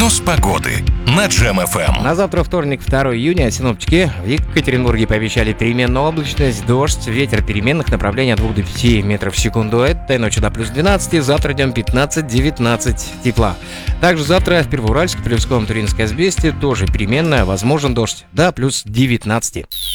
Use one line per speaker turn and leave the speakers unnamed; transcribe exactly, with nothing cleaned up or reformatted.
Прогноз погоды на Джем эф эм.
На завтра, вторник, второго июня, синоптики в Екатеринбурге пообещали переменную облачность, дождь, ветер переменных направлений от двух до пяти метров в секунду. Этой ночью до плюс двенадцать, завтра днем пятнадцать-девятнадцать тепла. Также завтра в Первоуральске, Полевском, Туринской Избесте тоже переменная, возможен дождь до плюс девятнадцать.